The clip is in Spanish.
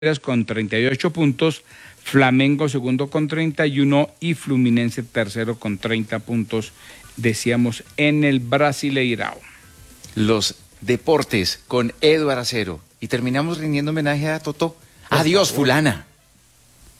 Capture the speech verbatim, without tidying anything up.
con treinta y ocho puntos, Flamengo segundo con treinta y uno y Fluminense tercero con treinta puntos, decíamos, en el Brasileirao. Los deportes con Eduardo Acero. Y terminamos rindiendo homenaje a Totó. Adiós, fulana.